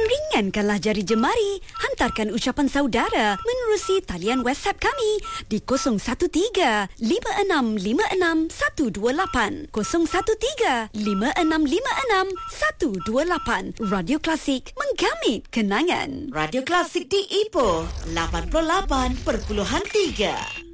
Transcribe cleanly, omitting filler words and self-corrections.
Ringankanlah jari jemari. Hantarkan ucapan saudara menerusi talian WhatsApp kami di 013-5656-128. 013-5656-128. Radio Klasik, menggamit kenangan. Radio Klasik di Ipoh 88.3.